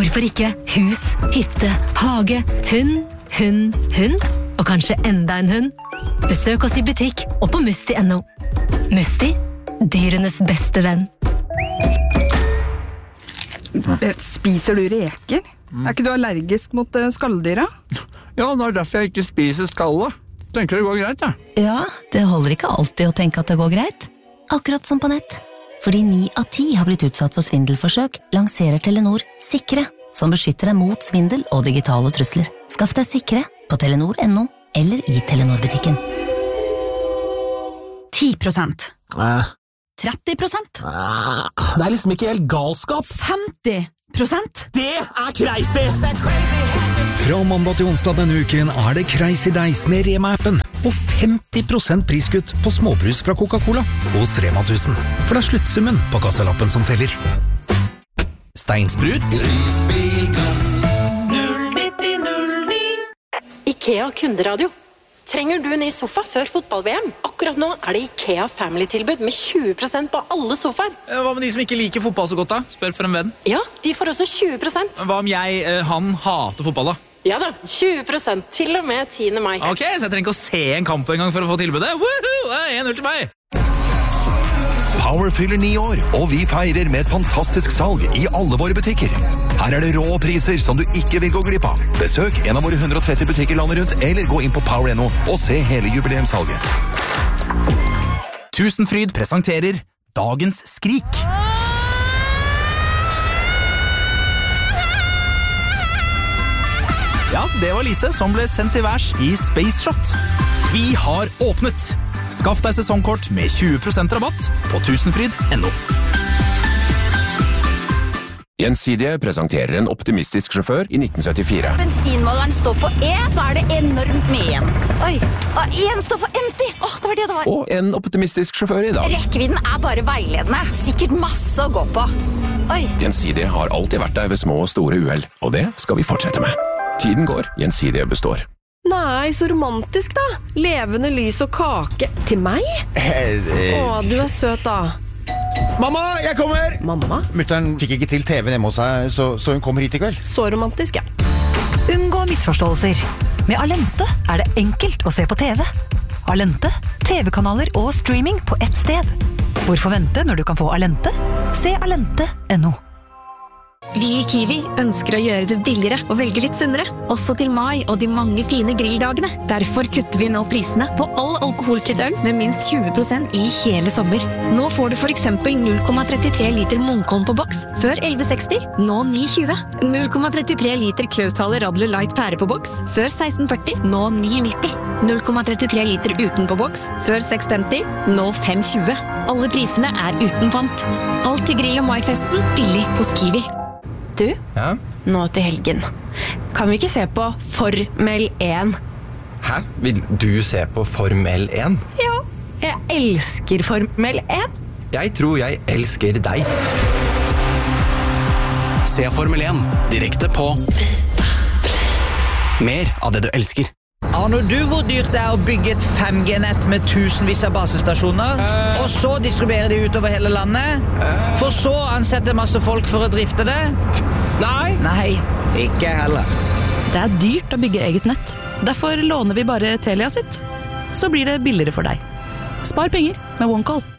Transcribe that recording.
Hvorfor ikke hus, hytte, hage, hund, og kanskje enda en hund? Besøk oss i butikk og på Musti.no. Musti, dyrenes beste venn. Spiser du reker? Er ikke du allergisk mot skalldyra? Ja, det er derfor jeg ikke spiser skallet. Tenker det går greit, ja. Ja, det holder ikke alltid å tenke at det går greit. Akkurat som på nett. Fordi 9 av 10 har blitt utsatt for svindelforsøk, lanserer Telenor Sikre, som beskytter deg mot svindel og digitale trusler. Skaff deg Sikre på Telenor.no eller i Telenor-butikken. 10%. 30%. Det er liksom ikke helt galskap. 50%. Det er crazy! Fra mandag til onsdag denne uken er det Crazy Days med Rema-appen og 50% priskutt på småbrus fra Coca-Cola hos Rema 1000. For det er sluttsummen på kassalappen som teller. Steinsprut. IKEA kunderadio. Trenger du ny sofa før fotball-VM? Akkurat nå er det IKEA Family-tilbud med 20% på alle sofaer. Hva med de som ikke liker fotball så godt da? Spør for en venn. Ja, de får også 20%. Hva om han hater fotball da? Ja da, 20%, til og med 10. mai. Ok, så jeg trenger ikke å se en kamp en gang for å få tilbudet. Woohoo! Det er 1-0 til meg! Power fyller 9 år, og vi feirer med et fantastisk salg i alle våre butikker. Her er det rå priser som du ikke vil gå glipp av. Besøk en av våre 130 butikker landet rundt, eller gå inn på Power.no og se hele jubileumssalget. Tusenfryd presenterer Dagens Skrik. Ja, det var Lise som ble sendt til værs i Space Shot. Vi har åpnet! Skaff deg sesongkort med 20% rabatt på tusenfryd.no. Gjensidige presenterer en optimistisk sjåfør i 1974. Bensinmåleren står på E, så er det enormt mye igjen. Oi, og en står for empty! Det var det det var. Og en optimistisk sjåfør i dag. Rekkevidden er bare veiledende. Sikkert masse å gå på. Oi. Gjensidige har alltid vært der ved små og store uheld, og det skal vi fortsette med. Tiden går, Gjensidige består. Nei, så romantisk da. Levende lys og kake. Til meg? Du er søt da. Mamma, jeg kommer! Mamma? Mutteren fikk ikke til TV hjemme hos seg, så hun kommer hit i kveld. Så romantisk, ja. Unngå misforståelser. Med Alente er det enkelt å se på TV. Alente, TV-kanaler og streaming på ett sted. Hvorfor vente når du kan få Alente? Se Alente.no. Vi i Kiwi ønsker å gjøre det billigere og velge litt sunnere, også til mai og de mange fine grilldagene. Derfor kutter vi nå prisene på all alkoholfritt øl med minst 20% i hele sommer. Nå får du for eksempel 0,33 liter Munkholm på boks, før 11,60, nå 9,20. 0,33 liter Klausthaler Radler Light pære på boks, før 16,40, nå 9,90. 0,33 liter uten på boks, før 6,50, nå 5,20. Alle prisene er uten pant. Alt til grill- og maifesten, billig hos Kiwi. Du, ja? Nå til helgen. Kan vi ikke se på Formel 1? Hæ? Vil du se på Formel 1? Ja, jeg elsker Formel 1. Jeg tror jeg elsker deg. Se Formel 1 direkte på mer av det du elsker. Aner du hvor dyrt det er å bygge et 5G-nett med tusenvis av basestasjoner, og så distribuere de utover hele landet, for så å ansette masse folk for å drifte det? Nei, ikke heller. Det er dyrt å bygge eget nett. Derfor låner vi bare Telia sitt. Så blir det billigere for deg. Spar penger med OneCall.